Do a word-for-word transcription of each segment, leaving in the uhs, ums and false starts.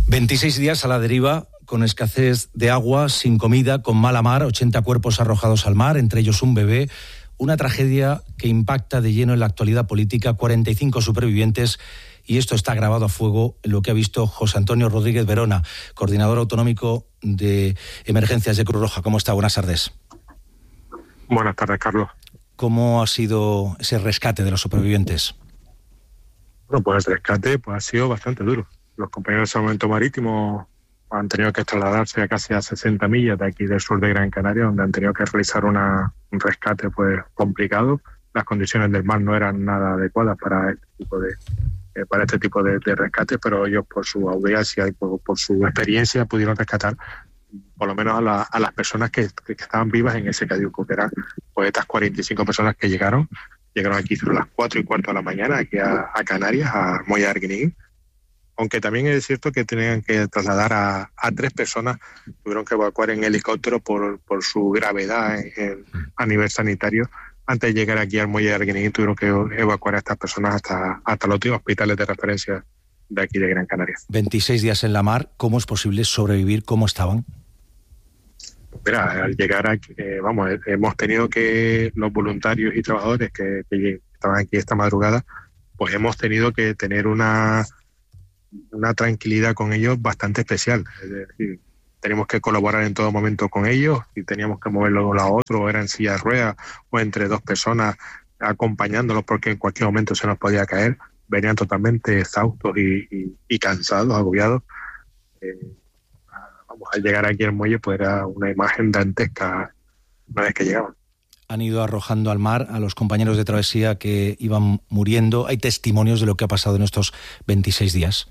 veintiséis días a la deriva, con escasez de agua, sin comida, con mala mar, ochenta cuerpos arrojados al mar, entre ellos un bebé. Una tragedia que impacta de lleno en la actualidad política, cuarenta y cinco supervivientes, y esto está grabado a fuego en lo que ha visto José Antonio Rodríguez Verona, coordinador autonómico de emergencias de Cruz Roja. ¿Cómo está? Buenas tardes. Buenas tardes, Carlos. ¿Cómo ha sido ese rescate de los supervivientes? Bueno, pues el rescate pues, ha sido bastante duro. Los compañeros de Salvamento Marítimo han tenido que trasladarse a casi a sesenta millas de aquí del sur de Gran Canaria, donde han tenido que realizar una, un rescate pues complicado. Las condiciones del mar no eran nada adecuadas para este tipo de eh, para este tipo de, de rescate, pero ellos por su audiencia y por, por su experiencia pudieron rescatar por lo menos a, la, a las personas que, que estaban vivas en ese cayuco, que eran pues estas cuarenta y cinco personas que llegaron, llegaron aquí sobre las cuatro y cuarto de la mañana, aquí a, a Canarias, a Moya de Arguineguín. Aunque también es cierto que tenían que trasladar a, a tres personas, tuvieron que evacuar en helicóptero por, por su gravedad en, en, a nivel sanitario. Antes de llegar aquí al Muelle de Arguineguín tuvieron que evacuar a estas personas hasta, hasta los hospitales de referencia de aquí de Gran Canaria. veintiséis días en la mar, ¿cómo es posible sobrevivir? ¿Cómo estaban? Mira, al llegar aquí, eh, vamos, hemos tenido que los voluntarios y trabajadores que, que estaban aquí esta madrugada, pues hemos tenido que tener una... una tranquilidad con ellos bastante especial. Es decir, teníamos que colaborar en todo momento con ellos y teníamos que moverlo a otro, o era en silla de ruedas o entre dos personas acompañándolos porque en cualquier momento se nos podía caer. Venían totalmente exhaustos y, y, y cansados, agobiados. Eh, vamos, al llegar aquí al muelle pues era una imagen dantesca una vez que llegaban. Han ido arrojando al mar a los compañeros de travesía que iban muriendo. ¿Hay testimonios de lo que ha pasado en estos veintiséis días?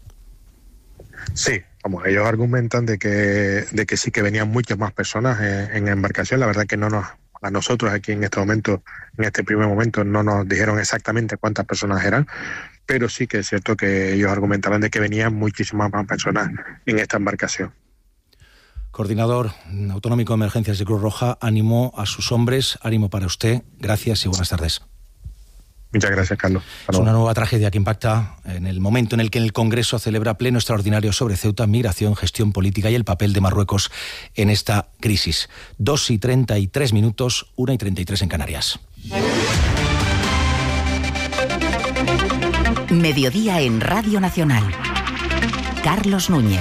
Sí, vamos, ellos argumentan de que, de que sí que venían muchas más personas en, en embarcación. La verdad que no nos, a nosotros aquí en este momento, en este primer momento, no nos dijeron exactamente cuántas personas eran, pero sí que es cierto que ellos argumentaban de que venían muchísimas más personas en esta embarcación. Coordinador autonómico de emergencias de Cruz Roja, ánimo a sus hombres, ánimo para usted. Gracias y buenas tardes. Muchas gracias, Carlos. Es una nueva tragedia que impacta en el momento en el que el Congreso celebra pleno extraordinario sobre Ceuta, migración, gestión política y el papel de Marruecos en esta crisis. Dos y treinta y tres minutos, una y treinta y tres en Canarias. Mediodía en Radio Nacional. Carlos Núñez.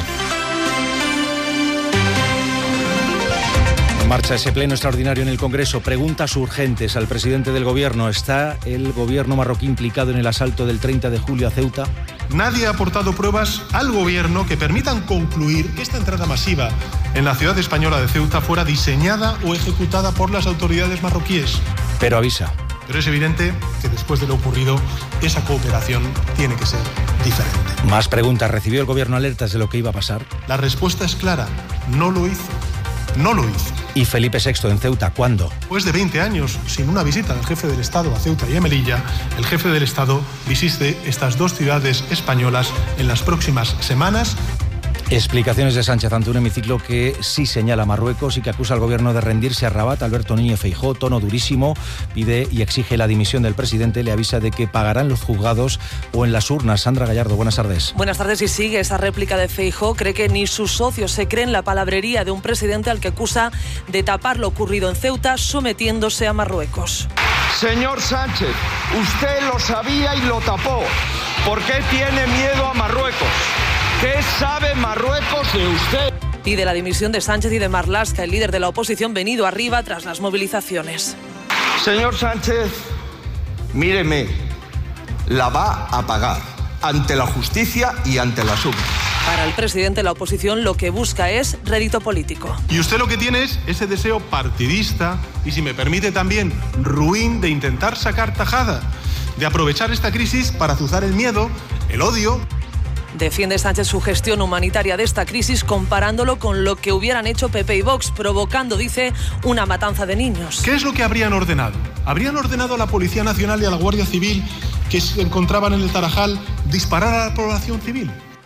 Marcha ese pleno extraordinario en el Congreso. Preguntas urgentes al presidente del Gobierno. ¿Está el Gobierno marroquí implicado en el asalto del treinta de julio a Ceuta? Nadie ha aportado pruebas al Gobierno que permitan concluir que esta entrada masiva en la ciudad española de Ceuta fuera diseñada o ejecutada por las autoridades marroquíes. Pero avisa. Pero es evidente que después de lo ocurrido, esa cooperación tiene que ser diferente. Más preguntas. ¿Recibió el Gobierno alertas de lo que iba a pasar? La respuesta es clara. No lo hizo. No lo hizo. ¿Y Felipe sexto en Ceuta cuándo? Después de veinte años sin una visita del jefe del Estado a Ceuta y a Melilla, el jefe del Estado visite estas dos ciudades españolas en las próximas semanas. Explicaciones de Sánchez ante un hemiciclo que sí señala a Marruecos y que acusa al Gobierno de rendirse a Rabat. Alberto Núñez Feijóo, tono durísimo, pide y exige la dimisión del presidente, le avisa de que pagarán los juzgados o en las urnas. Sandra Gallardo, buenas tardes. Buenas tardes. Y sigue esa réplica de Feijóo. Cree que ni sus socios se creen la palabrería de un presidente al que acusa de tapar lo ocurrido en Ceuta sometiéndose a Marruecos. Señor Sánchez, usted lo sabía y lo tapó. ¿Por qué tiene miedo a Marruecos? ¿Qué sabe Marruecos de usted? Pide la dimisión de Sánchez y de Marlaska, el líder de la oposición venido arriba tras las movilizaciones. Señor Sánchez, míreme, la va a pagar ante la justicia y ante la urnas. Para el presidente, la oposición lo que busca es rédito político. Y usted lo que tiene es ese deseo partidista y, si me permite también, ruin de intentar sacar tajada, de aprovechar esta crisis para azuzar el miedo, el odio. Defiende Sánchez su gestión humanitaria de esta crisis comparándolo con lo que hubieran hecho P P y Vox, provocando, dice, una matanza de niños. ¿Qué es lo que habrían ordenado? ¿Habrían ordenado a la Policía Nacional y a la Guardia Civil que se encontraban en el Tarajal disparar a la población civil?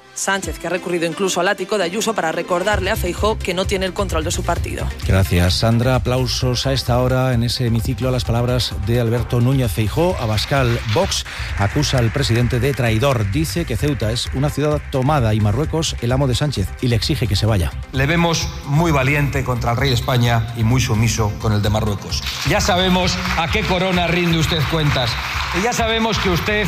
Sánchez, que ha recurrido incluso al ático de Ayuso para recordarle a Feijóo que no tiene el control de su partido. Gracias, Sandra. Aplausos a esta hora en ese hemiciclo a las palabras de Alberto Núñez Feijóo. Abascal, Vox, acusa al presidente de traidor. Dice que Ceuta es una ciudad tomada y Marruecos el amo de Sánchez y le exige que se vaya. Le vemos muy valiente contra el rey de España y muy sumiso con el de Marruecos. Ya sabemos a qué corona rinde usted cuentas y ya sabemos que usted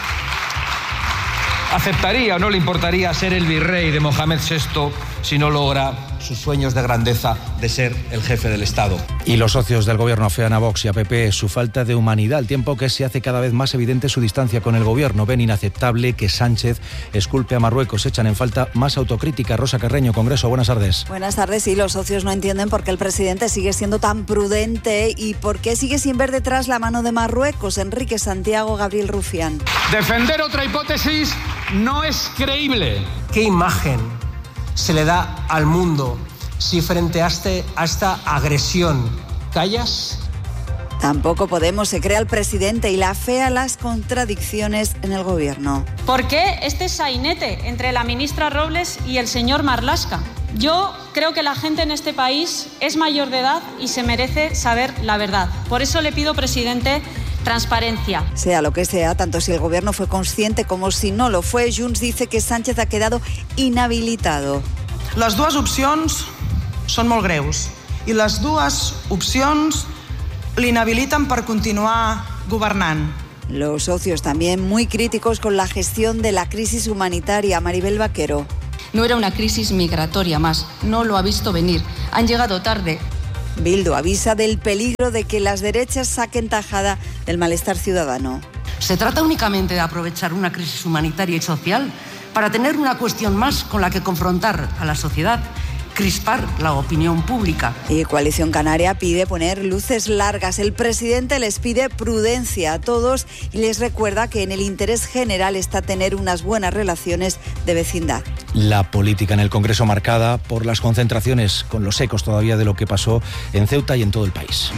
aceptaría o no le importaría ser el virrey de Mohamed sexto si no logra sus sueños de grandeza de ser el jefe del Estado. Y los socios del gobierno afean a Vox y a P P su falta de humanidad, al tiempo que se hace cada vez más evidente su distancia con el gobierno. Ven inaceptable que Sánchez esculpe a Marruecos. Echan en falta más autocrítica. Rosa Carreño, Congreso, buenas tardes. Buenas tardes. Sí, los socios no entienden por qué el presidente sigue siendo tan prudente y por qué sigue sin ver detrás la mano de Marruecos. Enrique Santiago, Gabriel Rufián. Defender otra hipótesis no es creíble. ¿Qué imagen se le da al mundo si frente a, este, a esta agresión callas? Tampoco Podemos se cree al presidente y la afea las contradicciones en el gobierno. ¿Por qué este sainete entre la ministra Robles y el señor Marlaska? Yo creo que la gente en este país es mayor de edad y se merece saber la verdad. Por eso le pido, presidente, transparencia. Sea lo que sea, tanto si el gobierno fue consciente como si no lo fue, Junts dice que Sánchez ha quedado inhabilitado. Les dues opcions són molt greus i les dues opcions l'inhabiliten per continuar governant. Los socios también muy críticos con la gestión de la crisis humanitaria. Maribel Vaquero. No era una crisis migratoria más, no lo ha visto venir. Han llegado tarde. Bildu avisa del peligro de que las derechas saquen tajada del malestar ciudadano. ¿Se trata únicamente de aprovechar una crisis humanitaria y social para tener una cuestión más con la que confrontar a la sociedad, crispar la opinión pública? Y Coalición Canaria pide poner luces largas. El presidente les pide prudencia a todos y les recuerda que en el interés general está tener unas buenas relaciones de vecindad. La política en el Congreso marcada por las concentraciones, con los ecos todavía de lo que pasó en Ceuta y en todo el país.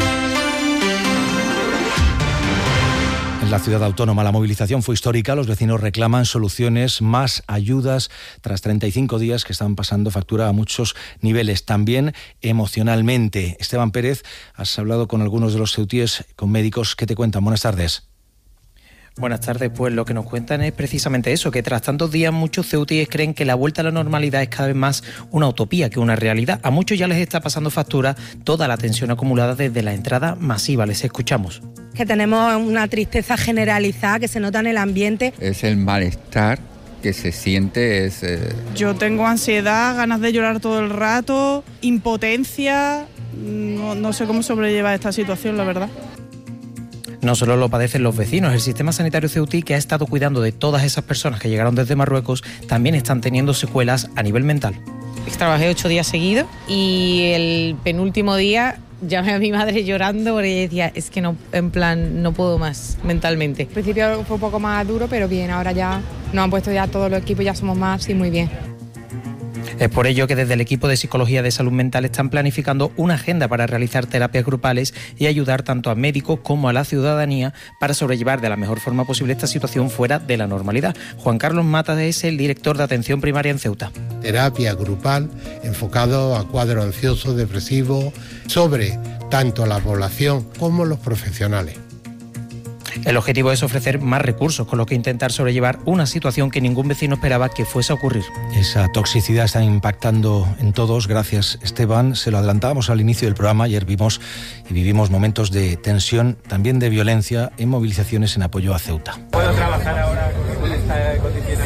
En la ciudad autónoma la movilización fue histórica. Los vecinos reclaman soluciones, más ayudas, tras treinta y cinco días que están pasando factura a muchos niveles, también emocionalmente. Esteban Pérez, has hablado con algunos de los ceutíes, con médicos. ¿Qué te cuentan? Buenas tardes. Buenas tardes, pues lo que nos cuentan es precisamente eso, que tras tantos días muchos ceutíes creen que la vuelta a la normalidad es cada vez más una utopía que una realidad. A muchos ya les está pasando factura toda la tensión acumulada desde la entrada masiva. Les escuchamos. Que tenemos una tristeza generalizada que se nota en el ambiente. Es el malestar que se siente. Es, eh... Yo tengo ansiedad, ganas de llorar todo el rato, impotencia, no, no sé cómo sobrellevar esta situación, la verdad. No solo lo padecen los vecinos, el sistema sanitario ceutí, que ha estado cuidando de todas esas personas que llegaron desde Marruecos, también están teniendo secuelas a nivel mental. Trabajé ocho días seguidos y el penúltimo día llamé a mi madre llorando porque decía, es que no, en plan, no puedo más mentalmente. Al principio fue un poco más duro, pero bien, ahora ya nos han puesto ya todos los equipos, ya somos más y muy bien. Es por ello que desde el equipo de Psicología de Salud Mental están planificando una agenda para realizar terapias grupales y ayudar tanto a médicos como a la ciudadanía para sobrellevar de la mejor forma posible esta situación fuera de la normalidad. Juan Carlos Matas es el director de atención primaria en Ceuta. Terapia grupal enfocado a cuadro ansioso, depresivo, sobre tanto la población como los profesionales. El objetivo es ofrecer más recursos, con lo que intentar sobrellevar una situación que ningún vecino esperaba que fuese a ocurrir. Esa toxicidad está impactando en todos. Gracias, Esteban. Se lo adelantábamos al inicio del programa. Ayer vimos y vivimos momentos de tensión, también de violencia, en movilizaciones en apoyo a Ceuta. ¿Puedo trabajar ahora con esta condición?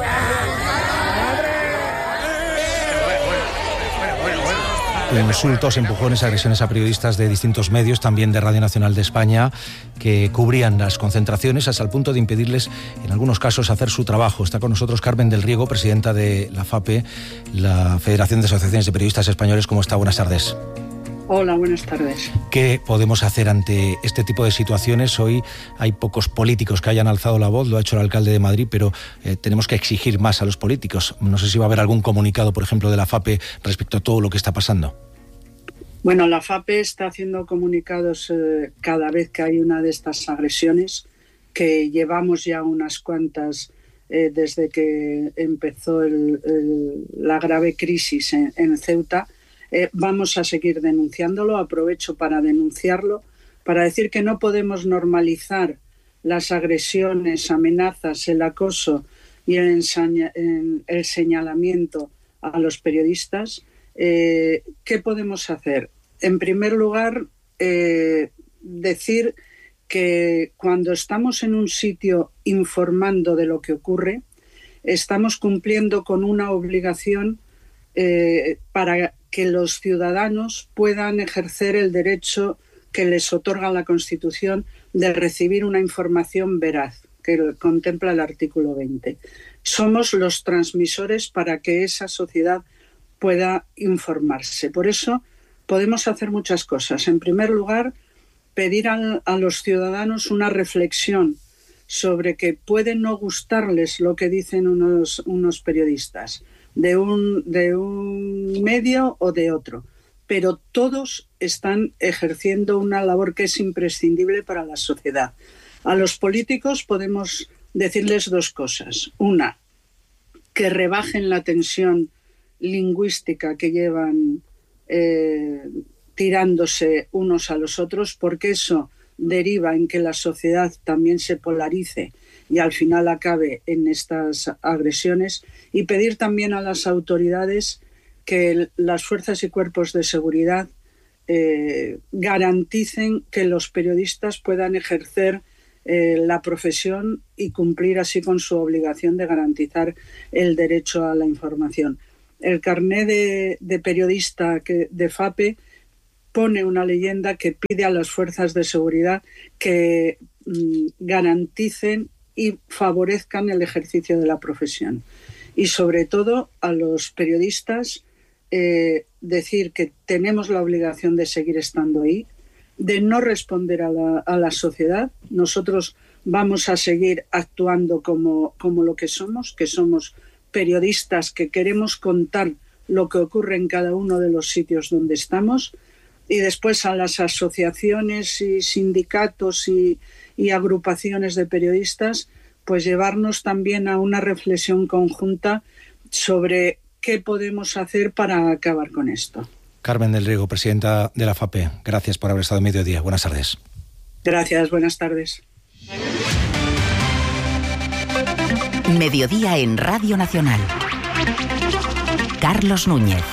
Insultos, empujones, agresiones a periodistas de distintos medios, también de Radio Nacional de España, que cubrían las concentraciones hasta el punto de impedirles, en algunos casos, hacer su trabajo. Está con nosotros Carmen del Riego, presidenta de la FAPE, la Federación de Asociaciones de Periodistas Españoles. ¿Cómo está? Buenas tardes. Hola, buenas tardes. ¿Qué podemos hacer ante este tipo de situaciones? Hoy hay pocos políticos que hayan alzado la voz, lo ha hecho el alcalde de Madrid, pero eh, tenemos que exigir más a los políticos. No sé si va a haber algún comunicado, por ejemplo, de la FAPE respecto a todo lo que está pasando. Bueno, la FAPE está haciendo comunicados eh, cada vez que hay una de estas agresiones, que llevamos ya unas cuantas eh, desde que empezó el, el, la grave crisis en, en Ceuta. Eh, vamos a seguir denunciándolo. Aprovecho para denunciarlo, para decir que no podemos normalizar las agresiones, amenazas, el acoso y el, ensaña, el señalamiento a los periodistas. Eh, ¿Qué podemos hacer? En primer lugar, eh, decir que cuando estamos en un sitio informando de lo que ocurre, estamos cumpliendo con una obligación eh, para que los ciudadanos puedan ejercer el derecho que les otorga la Constitución de recibir una información veraz, que contempla el artículo veinte. Somos los transmisores para que esa sociedad pueda informarse. Por eso podemos hacer muchas cosas. En primer lugar, pedir a, a los ciudadanos una reflexión sobre que puede no gustarles lo que dicen unos, unos periodistas, de un, de un medio o de otro, pero todos están ejerciendo una labor que es imprescindible para la sociedad. A los políticos podemos decirles dos cosas. Una, que rebajen la tensión lingüística que llevan eh, tirándose unos a los otros, porque eso deriva en que la sociedad también se polarice y al final acabe en estas agresiones. Y pedir también a las autoridades que las fuerzas y cuerpos de seguridad eh, garanticen que los periodistas puedan ejercer eh, la profesión y cumplir así con su obligación de garantizar el derecho a la información. El carné de, de periodista que, de FAPE pone una leyenda que pide a las fuerzas de seguridad que mm, garanticen y favorezcan el ejercicio de la profesión. Y sobre todo a los periodistas eh, decir que tenemos la obligación de seguir estando ahí, de no responder a la, a la sociedad. Nosotros vamos a seguir actuando como, como lo que somos, que somos periodistas que queremos contar lo que ocurre en cada uno de los sitios donde estamos. Y después a las asociaciones y sindicatos y, y agrupaciones de periodistas, pues llevarnos también a una reflexión conjunta sobre qué podemos hacer para acabar con esto. Carmen del Riego, presidenta de la FAPE, gracias por haber estado en Mediodía. Buenas tardes. Gracias, buenas tardes. Mediodía en Radio Nacional. Carlos Núñez.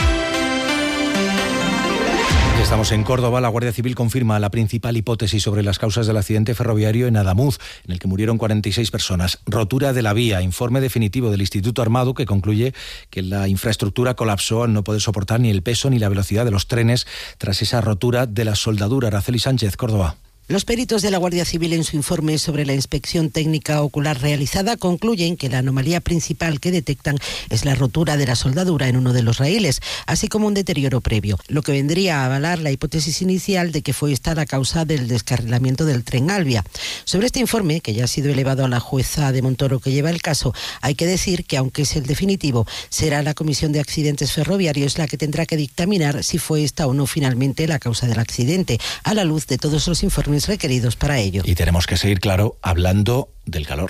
Estamos en Córdoba. La Guardia Civil confirma la principal hipótesis sobre las causas del accidente ferroviario en Adamuz, en el que murieron cuarenta y seis personas. Rotura de la vía. Informe definitivo del Instituto Armado que concluye que la infraestructura colapsó al no poder soportar ni el peso ni la velocidad de los trenes tras esa rotura de la soldadura. Araceli Sánchez, Córdoba. Los peritos de la Guardia Civil en su informe sobre la inspección técnica ocular realizada concluyen que la anomalía principal que detectan es la rotura de la soldadura en uno de los raíles, así como un deterioro previo, lo que vendría a avalar la hipótesis inicial de que fue esta la causa del descarrilamiento del tren Albia. Sobre este informe, que ya ha sido elevado a la jueza de Montoro que lleva el caso, hay que decir que aunque es el definitivo, será la Comisión de Accidentes Ferroviarios la que tendrá que dictaminar si fue esta o no finalmente la causa del accidente, a la luz de todos los informes requeridos para ello. Y tenemos que seguir, claro, hablando del calor.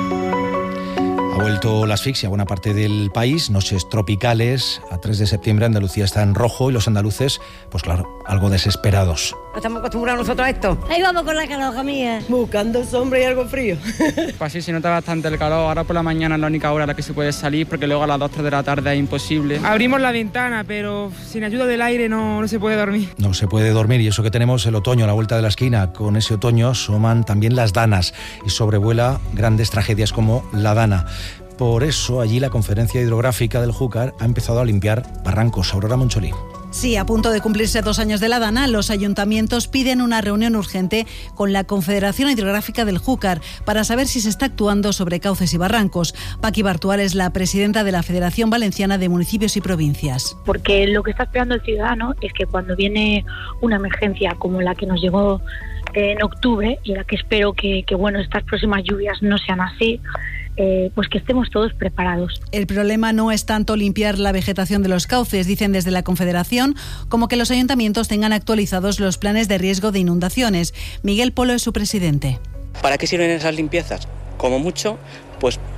Ha vuelto la asfixia a buena parte del país, noches tropicales. A tres de septiembre Andalucía está en rojo y los andaluces, pues claro, algo desesperados. ¿Estamos acostumbrados nosotros a esto? Ahí vamos con la calor, mía. Buscando sombra y algo frío. Pues sí, se nota bastante el calor. Ahora por la mañana es la única hora a la que se puede salir, porque luego a las dos, tres de la tarde es imposible. Abrimos la ventana, pero sin ayuda del aire no, no se puede dormir. No se puede dormir, y eso que tenemos el otoño a la vuelta de la esquina. Con ese otoño asoman también las danas y sobrevuela grandes tragedias como la Dana. Por eso allí la Conferencia Hidrográfica del Júcar ha empezado a limpiar barrancos. Aurora Moncholí. Sí, a punto de cumplirse dos años de la Dana, los ayuntamientos piden una reunión urgente con la Confederación Hidrográfica del Júcar para saber si se está actuando sobre cauces y barrancos. Paqui Bartual es la presidenta de la Federación Valenciana de Municipios y Provincias. Porque lo que está esperando el ciudadano es que cuando viene una emergencia como la que nos llegó en octubre, y la que espero que, que bueno, estas próximas lluvias no sean así, Eh, pues que estemos todos preparados. El problema no es tanto limpiar la vegetación de los cauces, dicen desde la Confederación, como que los ayuntamientos tengan actualizados los planes de riesgo de inundaciones. Miguel Polo es su presidente. ¿Para qué sirven esas limpiezas? Como mucho, pues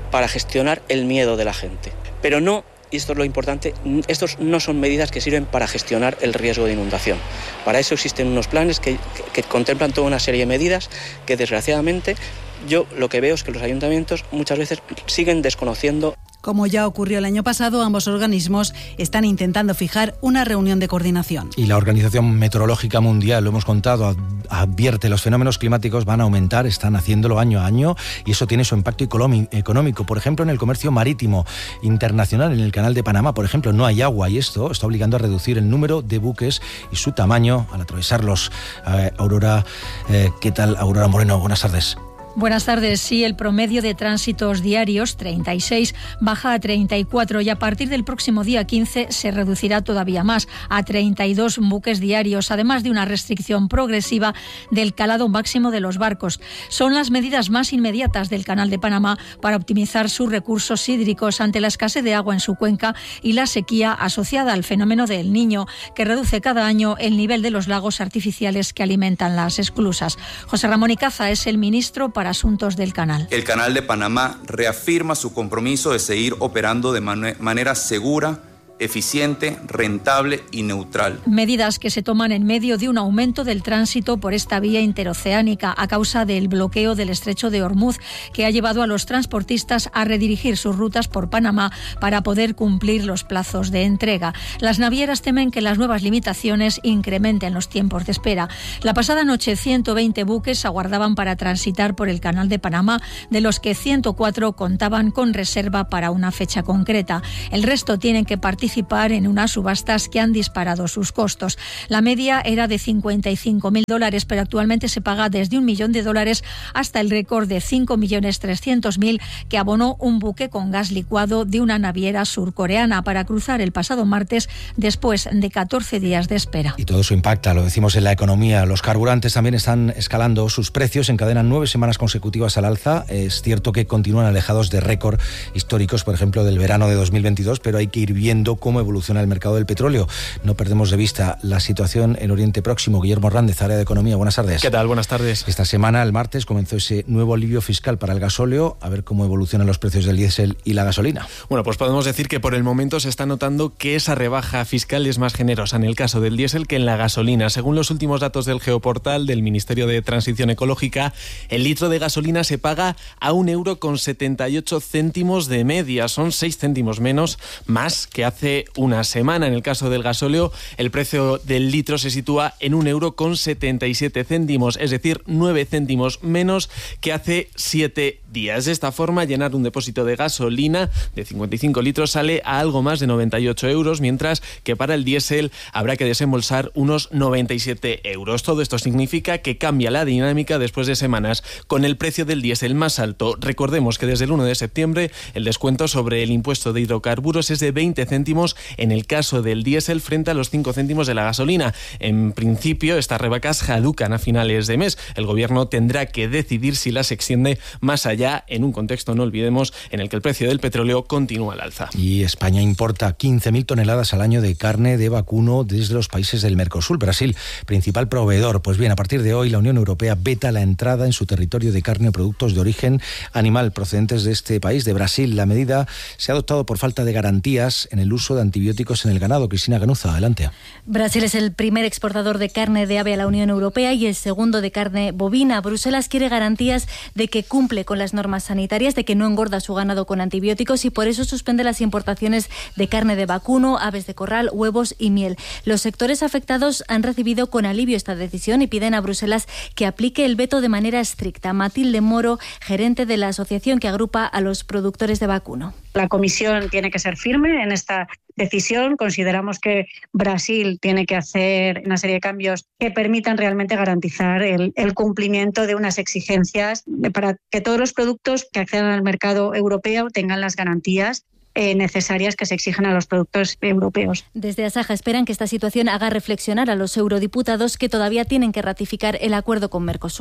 para gestionar el miedo de la gente. Pero no, y esto es lo importante, estos no son medidas que sirven para gestionar el riesgo de inundación. Para eso existen unos planes que, que, que contemplan toda una serie de medidas que, desgraciadamente, yo lo que veo es que los ayuntamientos muchas veces siguen desconociendo. Como ya ocurrió el año pasado, ambos organismos están intentando fijar una reunión de coordinación. Y la Organización Meteorológica Mundial, lo hemos contado, advierte los fenómenos climáticos van a aumentar, están haciéndolo año a año y eso tiene su impacto económico. Por ejemplo, en el comercio marítimo internacional, en el Canal de Panamá, por ejemplo, no hay agua y esto está obligando a reducir el número de buques y su tamaño al atravesarlos. Eh, Aurora, eh, ¿qué tal? Aurora Moreno, buenas tardes. Buenas tardes. Sí, el promedio de tránsitos diarios, treinta y seis, baja a treinta y cuatro y a partir del próximo día quince se reducirá todavía más, a treinta y dos buques diarios, además de una restricción progresiva del calado máximo de los barcos. Son las medidas más inmediatas del Canal de Panamá para optimizar sus recursos hídricos ante la escasez de agua en su cuenca y la sequía asociada al fenómeno del Niño, que reduce cada año el nivel de los lagos artificiales que alimentan las esclusas. José Ramón Icaza es el ministro para Asuntos del Canal. El Canal de Panamá reafirma su compromiso de seguir operando de man- manera segura, eficiente, rentable y neutral. Medidas que se toman en medio de un aumento del tránsito por esta vía interoceánica a causa del bloqueo del estrecho de Hormuz, que ha llevado a los transportistas a redirigir sus rutas por Panamá para poder cumplir los plazos de entrega. Las navieras temen que las nuevas limitaciones incrementen los tiempos de espera. La pasada noche ciento veinte buques aguardaban para transitar por el Canal de Panamá, de los que ciento cuatro contaban con reserva para una fecha concreta. El resto tienen que participar en unas subastas que han disparado sus costos. La media era de cincuenta y cinco mil dólares, pero actualmente se paga desde un millón de dólares hasta el récord de cinco millones trescientos mil que abonó un buque con gas licuado de una naviera surcoreana para cruzar el pasado martes después de catorce días de espera. Y todo eso impacta, lo decimos, en la economía. Los carburantes también están escalando sus precios, encadenan nueve semanas consecutivas al alza. Es cierto que continúan alejados de récord históricos, por ejemplo, del verano de dos mil veintidós, pero hay que ir viendo cómo evoluciona el mercado del petróleo. No perdemos de vista la situación en Oriente Próximo. Guillermo Hernández, área de Economía. Buenas tardes. ¿Qué tal? Buenas tardes. Esta semana, el martes, comenzó ese nuevo alivio fiscal para el gasóleo. A ver cómo evolucionan los precios del diésel y la gasolina. Bueno, pues podemos decir que por el momento se está notando que esa rebaja fiscal es más generosa en el caso del diésel que en la gasolina. Según los últimos datos del Geoportal del Ministerio de Transición Ecológica, el litro de gasolina se paga a un euro con setenta y ocho céntimos de media. Son seis céntimos menos más que hace una semana. En el caso del gasóleo, el precio del litro se sitúa en un euro con setenta y siete céntimos, es decir, nueve céntimos menos que hace siete días. De esta forma, llenar un depósito de gasolina de cincuenta y cinco litros sale a algo más de noventa y ocho euros, mientras que para el diésel habrá que desembolsar unos noventa y siete euros. Todo esto significa que cambia la dinámica después de semanas con el precio del diésel más alto. Recordemos que desde el uno de septiembre el descuento sobre el impuesto de hidrocarburos es de veinte céntimos en el caso del diésel frente a los cinco céntimos de la gasolina. En principio, estas rebajas caducan a finales de mes. El gobierno tendrá que decidir si las extiende más allá, en un contexto, no olvidemos, en el que el precio del petróleo continúa al alza. Y España importa quince mil toneladas al año de carne de vacuno desde los países del Mercosur. Brasil, principal proveedor. Pues bien, a partir de hoy la Unión Europea veta la entrada en su territorio de carne o productos de origen animal procedentes de este país, de Brasil. La medida se ha adoptado por falta de garantías en el uso de antibióticos en el ganado. Cristina Ganuza, adelante. Brasil es el primer exportador de carne de ave a la Unión Europea y el segundo de carne bovina. Bruselas quiere garantías de que cumple con las normas sanitarias, de que no engorda su ganado con antibióticos y por eso suspende las importaciones de carne de vacuno, aves de corral, huevos y miel. Los sectores afectados han recibido con alivio esta decisión y piden a Bruselas que aplique el veto de manera estricta. Matilde Moro, gerente de la asociación que agrupa a los productores de vacuno. La Comisión tiene que ser firme en esta decisión. Consideramos que Brasil tiene que hacer una serie de cambios que permitan realmente garantizar el, el cumplimiento de unas exigencias para que todos los productos que accedan al mercado europeo tengan las garantías Eh, necesarias que se exigen a los productos europeos. Desde Asaja esperan que esta situación haga reflexionar a los eurodiputados que todavía tienen que ratificar el acuerdo con Mercosur.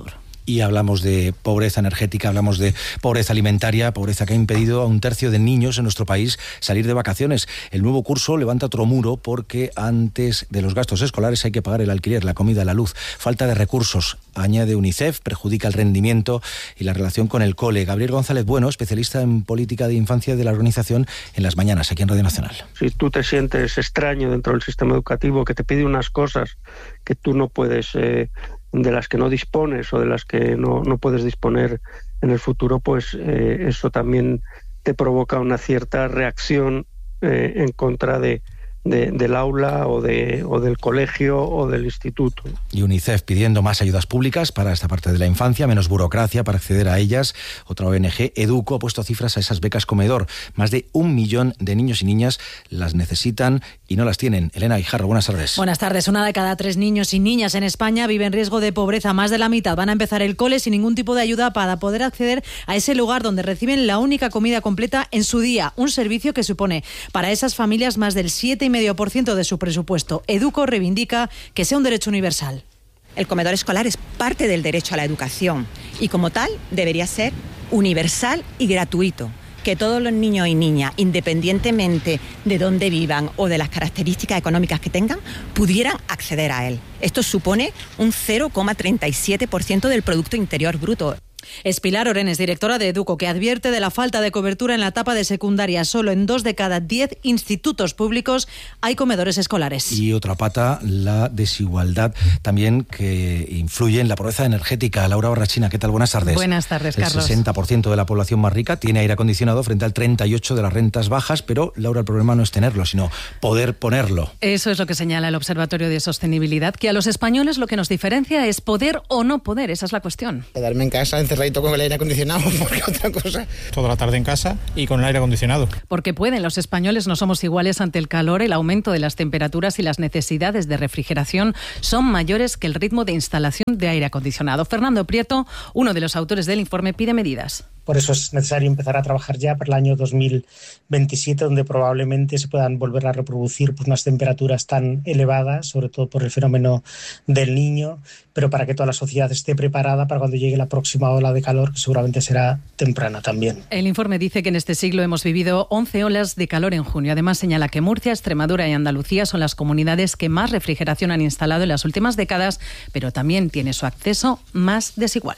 Y hablamos de pobreza energética, hablamos de pobreza alimentaria, pobreza que ha impedido a un tercio de niños en nuestro país salir de vacaciones. El nuevo curso levanta otro muro porque antes de los gastos escolares hay que pagar el alquiler, la comida, la luz. Falta de recursos, añade UNICEF, perjudica el rendimiento y la relación con el cole. Gabriel González Bueno, especialista en política de infancia de la organización, en Las Mañanas, aquí en Radio Nacional. Si tú te sientes extraño dentro del sistema educativo, que te pide unas cosas que tú no puedes... Eh, de las que no dispones o de las que no, no puedes disponer en el futuro, pues eh, eso también te provoca una cierta reacción eh, en contra de, de, del aula o, de, o del colegio o del instituto. Y UNICEF pidiendo más ayudas públicas para esta parte de la infancia, menos burocracia para acceder a ellas. Otra O N G, Educo, ha puesto cifras a esas becas comedor. Más de un millón de niños y niñas las necesitan y no las tienen. Elena Guijarro, buenas tardes. Buenas tardes. Una de cada tres niños y niñas en España vive en riesgo de pobreza. Más de la mitad van a empezar el cole sin ningún tipo de ayuda para poder acceder a ese lugar donde reciben la única comida completa en su día. Un servicio que supone para esas familias más del siete coma cinco por ciento de su presupuesto. Educo reivindica que sea un derecho universal. El comedor escolar es parte del derecho a la educación y como tal debería ser universal y gratuito. Que todos los niños y niñas, independientemente de dónde vivan o de las características económicas que tengan, pudieran acceder a él. Esto supone un cero coma treinta y siete por ciento del Producto Interior Bruto. Es Pilar Orenes, directora de Educo, que advierte de la falta de cobertura en la etapa de secundaria. Solo en dos de cada diez institutos públicos hay comedores escolares. Y otra pata, la desigualdad también que influye en la pobreza energética. Laura Barrachina, ¿qué tal? Buenas tardes. Buenas tardes, Carlos. El sesenta por ciento de la población más rica tiene aire acondicionado frente al treinta y ocho por ciento de las rentas bajas, pero, Laura, el problema no es tenerlo, sino poder ponerlo. Eso es lo que señala el Observatorio de Sostenibilidad, que a los españoles lo que nos diferencia es poder o no poder. Esa es la cuestión. Quedarme en casa encerradito con el aire acondicionado, porque otra cosa. Toda la tarde en casa y con el aire acondicionado. Porque pueden, los españoles no somos iguales ante el calor, el aumento de las temperaturas y las necesidades de refrigeración son mayores que el ritmo de instalación de aire acondicionado. Fernando Prieto, uno de los autores del informe, pide medidas. Por eso es necesario empezar a trabajar ya para el año dos mil veintisiete, donde probablemente se puedan volver a reproducir pues, unas temperaturas tan elevadas, sobre todo por el fenómeno del Niño, pero para que toda la sociedad esté preparada para cuando llegue la próxima ola de calor, que seguramente será temprana también. El informe dice que en este siglo hemos vivido once olas de calor en junio. Además, señala que Murcia, Extremadura y Andalucía son las comunidades que más refrigeración han instalado en las últimas décadas, pero también tiene su acceso más desigual.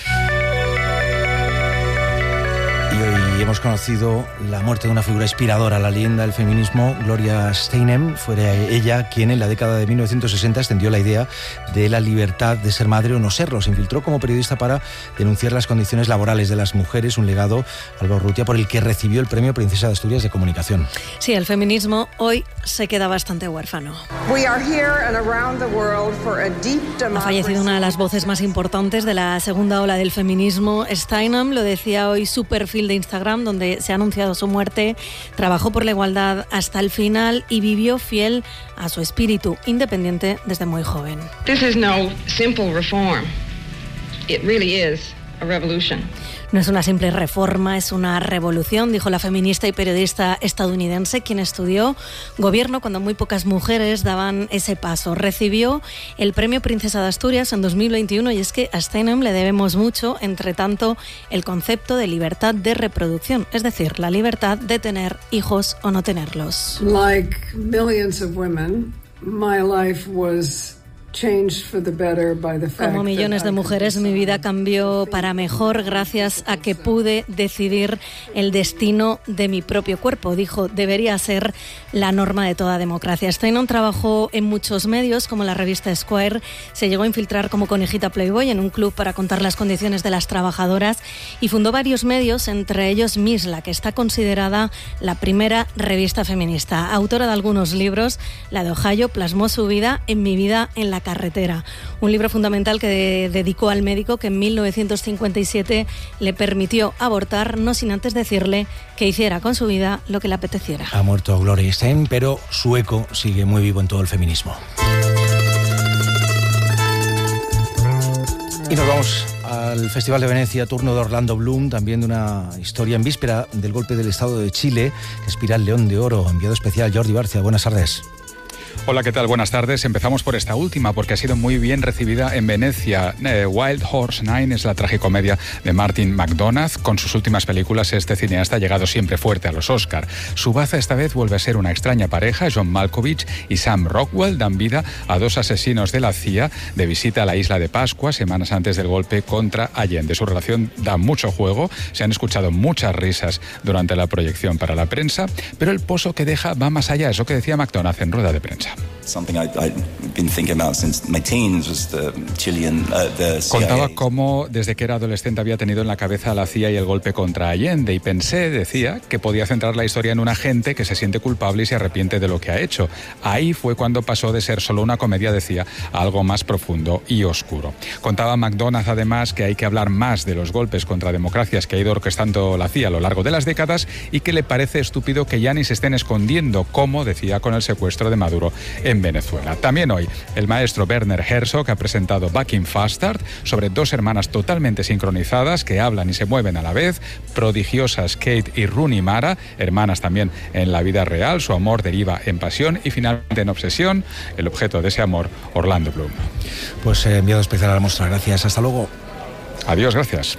Y hoy hemos conocido la muerte de una figura inspiradora, la leyenda del feminismo, Gloria Steinem. Fue ella quien en la década de mil novecientos sesenta extendió la idea de la libertad de ser madre o no serlo. Se infiltró como periodista para denunciar las condiciones laborales de las mujeres, un legado, Álvaro Urrutia, por el que recibió el premio Princesa de Asturias de Comunicación. Sí, el feminismo hoy se queda bastante huérfano. Ha fallecido una de las voces más importantes de la segunda ola del feminismo. Steinem lo decía hoy su perfil de Instagram, donde se ha anunciado su muerte. Trabajó por la igualdad hasta el final y vivió fiel a su espíritu independiente desde muy joven. This is no simple reform. It really is a revolution. No es una simple reforma, es una revolución, dijo la feminista y periodista estadounidense, quien estudió gobierno cuando muy pocas mujeres daban ese paso. Recibió el premio Princesa de Asturias en dos mil veintiuno y es que a Steinem le debemos mucho, entre tanto, el concepto de libertad de reproducción, es decir, la libertad de tener hijos o no tenerlos. Like millions of women, my life was Como millones de mujeres, mi vida cambió para mejor gracias a que pude decidir el destino de mi propio cuerpo. Dijo, debería ser la norma de toda democracia. Steinem trabajó en muchos medios, como la revista Esquire. Se llegó a infiltrar como conejita Playboy en un club para contar las condiciones de las trabajadoras y fundó varios medios, entre ellos Misla, que está considerada la primera revista feminista. Autora de algunos libros, la de Ohio plasmó su vida en Mi vida en la carretera, un libro fundamental que de, dedicó al médico que en mil novecientos cincuenta y siete le permitió abortar, no sin antes decirle que hiciera con su vida lo que le apeteciera. Ha muerto Gloria Steinem, pero su eco sigue muy vivo en todo el feminismo. Y nos vamos al Festival de Venecia, turno de Orlando Bloom, también de una historia en víspera del golpe del Estado de Chile, que Espiral León de Oro, enviado especial Jordi Barcia. Buenas tardes. Hola, ¿qué tal? Buenas tardes. Empezamos por esta última porque ha sido muy bien recibida en Venecia. Eh, Wild Horse Nine es la tragicomedia de Martin McDonagh. Con sus últimas películas, este cineasta ha llegado siempre fuerte a los Oscar. Su baza esta vez vuelve a ser una extraña pareja. John Malkovich y Sam Rockwell dan vida a dos asesinos de la C I A de visita a la isla de Pascua semanas antes del golpe contra Allende. Su relación da mucho juego. Se han escuchado muchas risas durante la proyección para la prensa, pero el pozo que deja va más allá. Eso que decía McDonagh en rueda de prensa. Contaba cómo desde que era adolescente había tenido en la cabeza la C I A y el golpe contra Allende, y pensé, decía, que podía centrar la historia en un agente que se siente culpable y se arrepiente de lo que ha hecho. Ahí fue cuando pasó de ser solo una comedia, decía, a algo más profundo y oscuro. Contaba McDonagh además que hay que hablar más de los golpes contra democracias que ha ido orquestando la C I A a lo largo de las décadas, y que le parece estúpido que ya ni se estén escondiendo, como decía con el secuestro de Maduro en Venezuela. También hoy el maestro Werner Herzog ha presentado Back in Fastard, sobre dos hermanas totalmente sincronizadas que hablan y se mueven a la vez, prodigiosas Kate y Rooney Mara, hermanas también en la vida real. Su amor deriva en pasión y finalmente en obsesión. El objeto de ese amor, Orlando Bloom. Pues eh, enviado especial a la muestra. Gracias. Hasta luego. Adiós, gracias.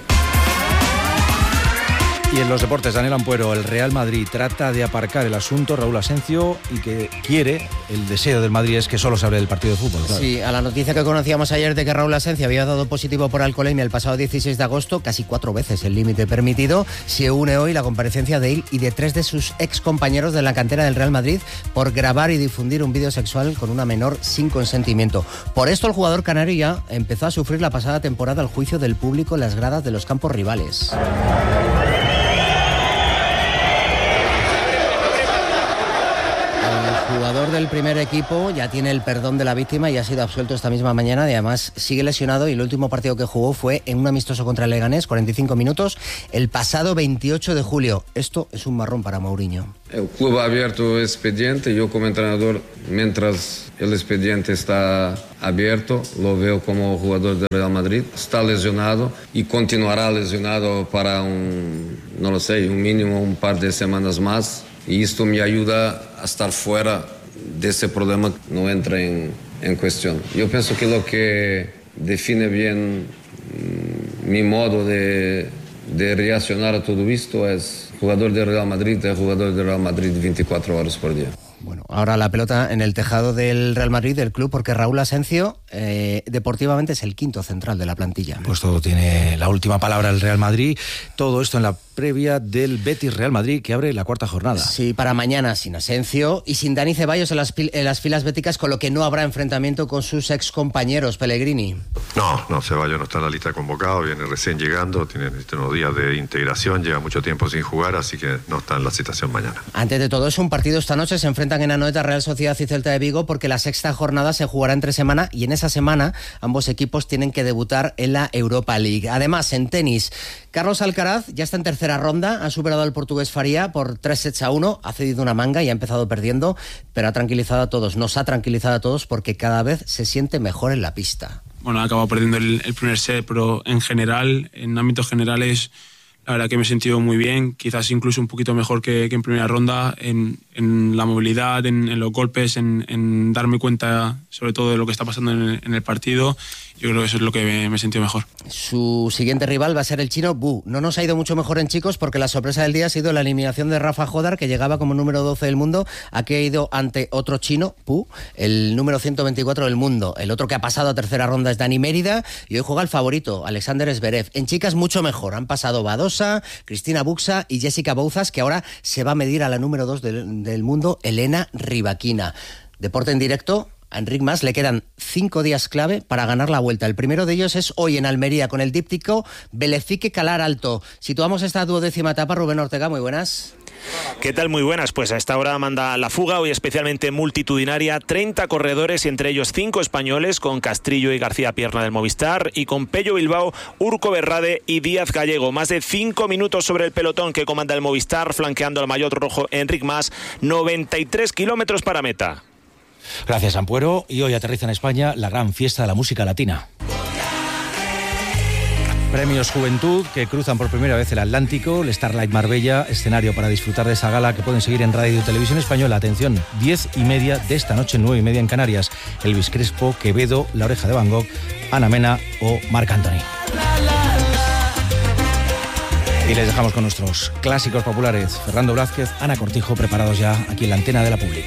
Y en los deportes, Daniel Ampuero, el Real Madrid trata de aparcar el asunto Raúl Asencio, y que quiere, el deseo del Madrid es que solo se hable del partido de fútbol. Claro. Sí, a la noticia que conocíamos ayer de que Raúl Asencio había dado positivo por alcoholemia el pasado dieciséis de agosto, casi cuatro veces el límite permitido, se une hoy la comparecencia de él y de tres de sus ex compañeros de la cantera del Real Madrid por grabar y difundir un vídeo sexual con una menor sin consentimiento. Por esto el jugador canario ya empezó a sufrir la pasada temporada el juicio del público en las gradas de los campos rivales. El jugador del primer equipo ya tiene el perdón de la víctima y ha sido absuelto esta misma mañana, y además sigue lesionado, y el último partido que jugó fue en un amistoso contra el Leganés, cuarenta y cinco minutos, el pasado veintiocho de julio. Esto es un marrón para Mourinho. El club ha abierto expediente. Yo como entrenador, mientras el expediente está abierto, lo veo como jugador del Real Madrid. Está lesionado y continuará lesionado para un, no lo sé, un mínimo un par de semanas más. Y esto me ayuda a estar fuera de ese problema que no entra en, en cuestión. Yo pienso que lo que define bien mmm, mi modo de, de reaccionar a todo esto es jugador de Real Madrid, es jugador de Real Madrid veinticuatro horas por día. Bueno, ahora la pelota en el tejado del Real Madrid, del club, porque Raúl Asencio eh, deportivamente es el quinto central de la plantilla. Pues todo tiene la última palabra el Real Madrid. Todo esto en la previa del Betis Real Madrid, que abre la cuarta jornada. Sí, para mañana sin Asencio y sin Dani Ceballos en las, en las filas béticas, con lo que no habrá enfrentamiento con sus ex compañeros. Pellegrini. No, no, Ceballos no está en la lista de convocados, viene recién llegando, tiene unos días de integración, lleva mucho tiempo sin jugar, así que no está en la citación mañana. Antes de todo, es un partido esta noche, se enfrentan en Anoeta Real Sociedad y Celta de Vigo, porque la sexta jornada se jugará entre semana, y en esa semana ambos equipos tienen que debutar en la Europa League. Además, en tenis, Carlos Alcaraz ya está en tercera ronda, ha superado al portugués Faria por tres sets a uno, ha cedido una manga y ha empezado perdiendo, pero ha tranquilizado a todos, nos ha tranquilizado a todos, porque cada vez se siente mejor en la pista. Bueno, ha acabado perdiendo el, el primer set, pero en general, en ámbitos generales, la verdad que me he sentido muy bien, quizás incluso un poquito mejor que, que en primera ronda, en, en la movilidad, en, en los golpes, en, en darme cuenta sobre todo de lo que está pasando en el, en el partido. Yo creo que eso es lo que me, me he sentido mejor. Su siguiente rival va a ser el chino Bu. No nos ha ido mucho mejor en chicos, porque la sorpresa del día ha sido la eliminación de Rafa Jodar, que llegaba como número doce del mundo. Aquí ha ido ante otro chino, Bu, el número ciento veinticuatro del mundo. El otro que ha pasado a tercera ronda es Dani Mérida, y hoy juega el favorito, Alexander Zverev. En chicas mucho mejor, han pasado Badosa, Cristina Buxa y Jessica Bouzas, que ahora se va a medir a la número dos del, del mundo, Elena Rybakina. Deporte en directo. A Enric Mas le quedan cinco días clave para ganar la Vuelta. El primero de ellos es hoy en Almería, con el díptico Belefique Calar Alto. Situamos esta duodécima etapa. Rubén Ortega, muy buenas. ¿Qué tal? Muy buenas. Pues a esta hora manda la fuga, hoy especialmente multitudinaria. treinta corredores, y entre ellos cinco españoles, con Castrillo y García Pierna del Movistar, y con Pello Bilbao, Urco Berrade y Díaz Gallego. Más de cinco minutos sobre el pelotón que comanda el Movistar, flanqueando al maillot rojo Enric Mas. noventa y tres kilómetros para meta. Gracias, Ampuero. Y hoy aterriza en España la gran fiesta de la música latina. Premios Juventud que cruzan por primera vez el Atlántico, el Starlight Marbella, escenario para disfrutar de esa gala que pueden seguir en Radio y Televisión Española. Atención, diez y media de esta noche, nueve y media en Canarias. Elvis Crespo, Quevedo, La Oreja de Van Gogh, Ana Mena o Marc Anthony. Y les dejamos con nuestros clásicos populares. Fernando Blázquez, Ana Cortijo, preparados ya aquí en la antena de la Pública.